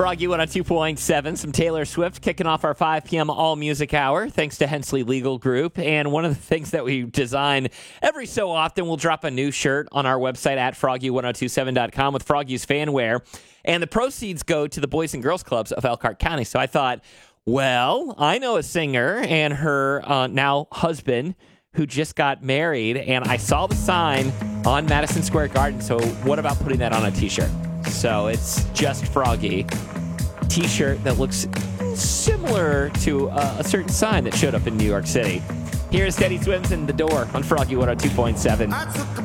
Froggy 102.7, some Taylor Swift kicking off our 5 p.m. all music hour, thanks to Hensley Legal Group. And one of the things that we design every so often, we'll drop a new shirt on our website at froggy1027.com with Froggy's fanwear. And the proceeds go to the Boys and Girls Clubs of Elkhart County. So I thought, well, I know a singer and her now husband who just got married, and I saw the sign on Madison Square Garden. So what about putting that on a T-shirt? So it's Just Froggy T-shirt that looks similar to a certain sign that showed up in New York City. Here's Teddy Swims in The Door on Froggy 102.7.